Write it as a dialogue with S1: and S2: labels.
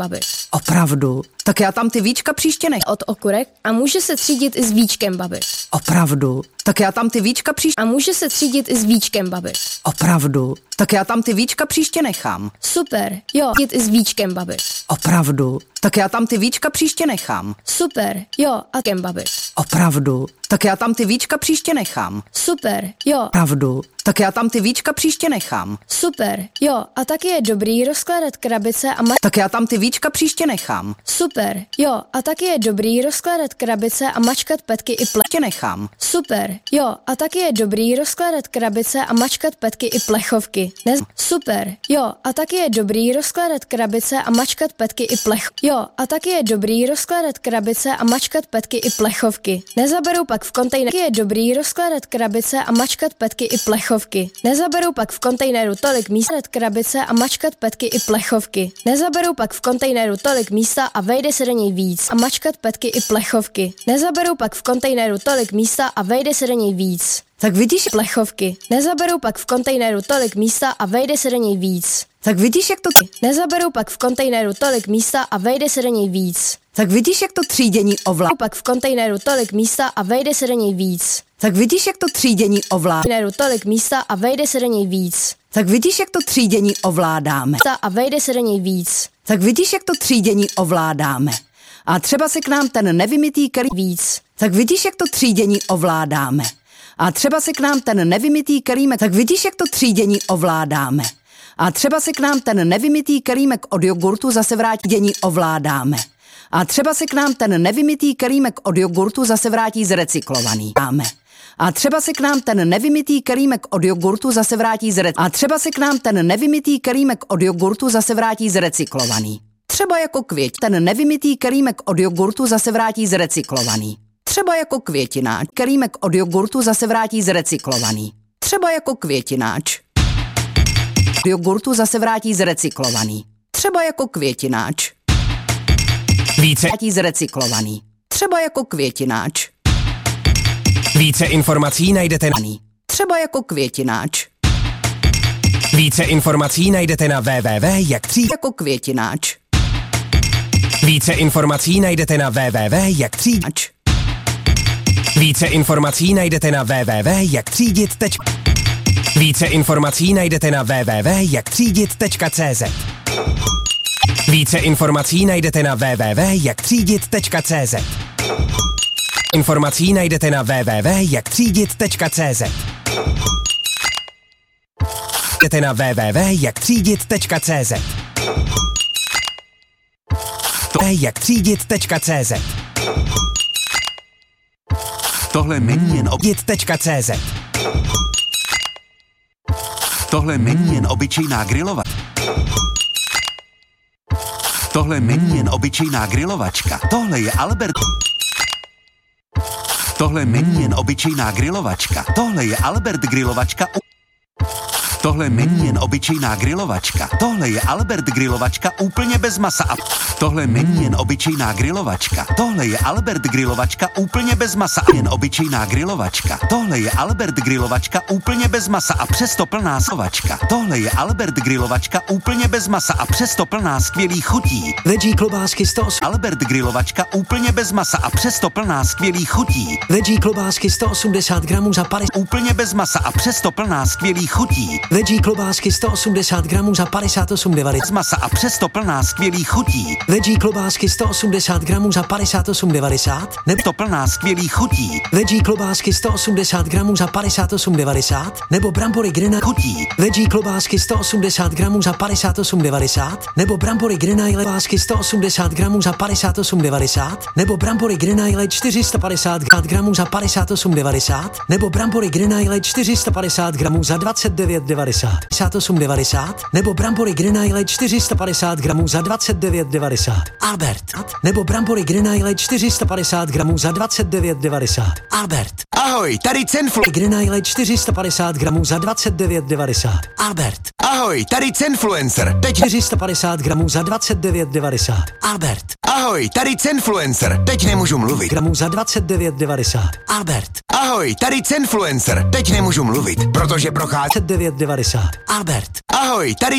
S1: babi.
S2: Opravdu? Tak já tam ty víčka příště nechám.
S1: Od okurek a může se třídit i s víčkem, babi.
S2: Opravdu? Tak já tam ty víčka příště...
S1: A může se třídit i s víčkem, babi.
S2: Opravdu? Tak já tam ty víčka příště nechám.
S1: Super, jo, třídit i s víčkem, babi.
S2: Opravdu? Tak já tam ty víčka příště nechám.
S1: Super, jo, a kem, babi.
S2: Opravdu? Tak já tam ty víčka příště nechám.
S1: Super, jo.
S2: Opravdu? Tak já tam ty víčka příště nechám.
S1: Super, jo, a taky je dobrý rozkládat krabice a
S2: Tak já tam ty víčka příště nechám.
S1: Super, jo, a taky je dobrý rozkládat krabice a mačkat petky i
S2: nechám.
S1: Super, jo, a taky je dobrý rozkládat krabice a mačkat petky i plechovky. Super, jo, a taky je dobrý rozkládat krabice a mačkat petky i Jo, a taky je dobrý rozkládat krabice a mačkat petky i plechovky. Nezaberou pak v kontejneru. Je dobrý rozkládat krabice a mačkat petky i plechovky. Nezaberou pak v kontejneru tolik místa krabice a mačkat petky i plechovky. Nezaberou pak v kontejneru tolik místa a vejde se do něj víc a mačkat petky i plechovky. Nezaberou pak v kontejneru tolik místa a vejde se do něj víc.
S2: Tak vidíš
S1: plechovky. Nezaberou pak v kontejneru tolik místa a vejde se do něj víc.
S2: Tak vidíš, jak to...
S1: Nezaberou pak v kontejneru tolik místa a vejde se do něj víc.
S2: Tak vidíš, jak to třídění ovládá.
S1: Pak v kontejneru tolik místa a vejde se do něj víc.
S2: Tak vidíš, jak to třídění ovládá.
S1: Tolik místa a vejde se do něj víc.
S2: Tak vidíš, jak to třídění ovládáme.
S1: A vejde se do něj víc.
S2: Tak vidíš, jak to třídění ovládáme. A třeba se k nám ten nevymytý
S1: víc.
S2: Tak vidíš, jak to třídění ovládáme. A třeba se k nám ten nevymytý kelímek. Tak vidíš, jak to třídění ovládáme. A třeba se k nám ten nevymytý kelímek od jogurtu zase vrátí. Dění ovládáme. A třeba se k nám ten nevymytý kelímek od jogurtu zase vrátí zrecyklovaný. A třeba se k nám ten nevymytý kelímek od jogurtu zase vrátí A třeba se k nám ten nevymytý kelímek od jogurtu zase vrátí zrecyklovaný. Třeba jako ten nevymytý kelímek od jogurtu zase vrátí zrecyklovaný. Třeba jako květináč. Kelímek od jogurtu zase vrátí zrecyklovaný. Třeba jako květináč. Od jogurtu zase vrátí zrecyklovaný. Třeba jako květináč.
S3: Více
S2: zrecyklovaný. Třeba jako květináč.
S3: Více informací najdete na
S2: Třeba jako květináč.
S3: Více informací najdete na www.jak3
S2: Jako květináč.
S3: Více informací najdete na www.jak3 Více informací najdete na www.jaktřídit. Více informací najdete na www.jaktřídit.cz Více informací najdete na www.jaktřídit.cz Informací najdete na www.jaktřídit.cz Najdete na www.jaktřídit.cz jaktřídit.cz
S4: Tohle není jen
S3: Jit.cz
S4: Tohle není jen obyčejná grilovačka. Tohle není jen obyčejná grilovačka. Tohle je Albert. Tohle není jen obyčejná grilovačka. Tohle je Albert grilovačka. Tohle není jen obyčejná grilovačka. Tohle je Albert grilovačka úplně bez masa. Tohle není jen obyčejná grilovačka. Tohle je Albert grilovačka úplně bez masa. Jen obyčejná grilovačka. Tohle je Albert grilovačka úplně bez masa a přesto plná slovačka. Tohle je Albert grilovačka úplně bez masa a přesto plná skvělých chutí.
S5: Veggie klobásky 108.
S4: Albert grilovačka úplně bez masa a přesto plná skvělých chutí.
S5: Veggie klobásky 180 gramů za 50.
S4: Úplně bez masa a přesto plná skvělých chutí.
S5: Veggie klobásky 180 gramů za 58,90.
S4: Z masa a přesto plná skvělých chutí.
S5: Veggie klobásky 180 gramů za 58,90. Nebo
S4: to plná skvělých chutí.
S5: Veggie klobásky 180 gramů za 58,90. Nebo brambory Grenaille
S4: chutí.
S5: Veggie klobásky 180 gramů za 58,90. Nebo brambory Grenaille klobásky 180 gramů za 58,90. Nebo brambory Grenaille 450 gramů za 58,90. Nebo brambory Grenaille 450 gramů za 29,90. 58,90. Nebo brambory Grenaille 450 gramů za 29,90. Albert. Nebo brambory Grenaille 450 gramů za 29,90. Albert.
S6: Ahoj, tady Cenflu...
S5: Grenaille 450 gramů za 29,90. Albert.
S6: Ahoj, tady Cenfluencer. Teď
S5: 450 gramů za 29,90. Albert.
S6: Ahoj, tady Cenfluencer. Teď nemůžu mluvit.
S5: Gramů za 29,90. Albert.
S6: Ahoj, tady Cenfluencer. Teď nemůžu mluvit, protože prochází
S5: 29,90. Albert.
S6: Ahoj, tady